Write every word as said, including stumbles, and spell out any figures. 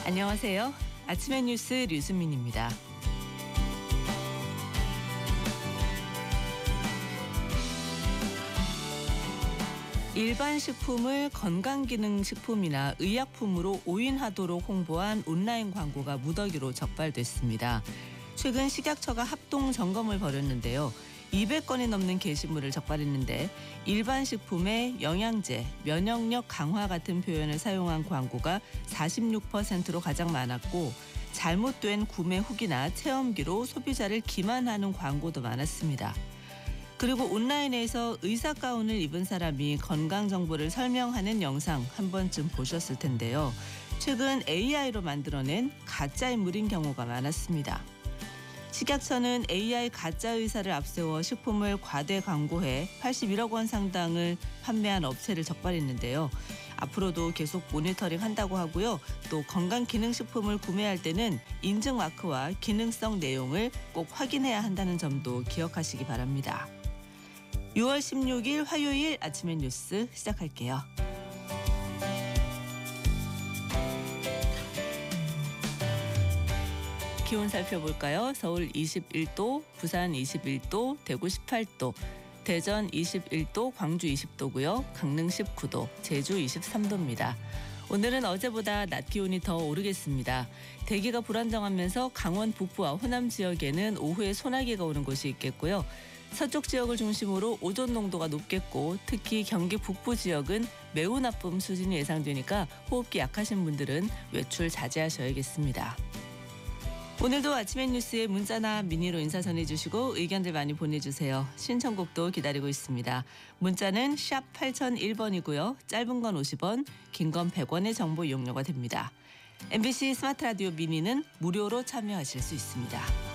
안녕하세요. 아침의 뉴스 류수민입니다. 일반 식품을 건강기능식품이나 의약품으로 오인하도록 홍보한 온라인 광고가 무더기로 적발됐습니다. 최근 식약처가 합동 점검을 벌였는데요. 이백 건이 넘는 게시물을 적발했는데 일반 식품에 영양제, 면역력 강화 같은 표현을 사용한 광고가 사십육 퍼센트로 가장 많았고 잘못된 구매 후기나 체험기로 소비자를 기만하는 광고도 많았습니다. 그리고 온라인에서 의사 가운을 입은 사람이 건강 정보를 설명하는 영상 한 번쯤 보셨을 텐데요. 최근 에이아이로 만들어낸 가짜 인물인 경우가 많았습니다. 식약처는 에이아이 가짜 의사를 앞세워 식품을 과대 광고해 팔십일억 원 상당을 판매한 업체를 적발했는데요. 앞으로도 계속 모니터링 한다고 하고요. 또 건강기능식품을 구매할 때는 인증 마크와 기능성 내용을 꼭 확인해야 한다는 점도 기억하시기 바랍니다. 유월 십육일 화요일 아침의 뉴스 시작할게요. 기온 살펴볼까요? 서울 이십일 도, 부산 이십일 도, 대구 십팔 도, 대전 이십일 도, 광주 이십 도고요. 강릉 십구 도, 제주 이십삼 도입니다. 오늘은 어제보다 낮 기온이 더 오르겠습니다. 대기가 불안정하면서 강원 북부와 호남 지역에는 오후에 소나기가 오는 곳이 있겠고요. 서쪽 지역을 중심으로 오존 농도가 높겠고 특히 경기 북부 지역은 매우 나쁨 수준이 예상되니까 호흡기 약하신 분들은 외출 자제하셔야겠습니다. 오늘도 아침의 뉴스에 문자나 미니로 인사 전해주시고 의견들 많이 보내주세요. 신청곡도 기다리고 있습니다. 문자는 샵 팔공공일 번이고요. 짧은 건 오십 원, 긴 건 백 원의 정보 이용료가 됩니다. 엠비씨 스마트 라디오 미니는 무료로 참여하실 수 있습니다.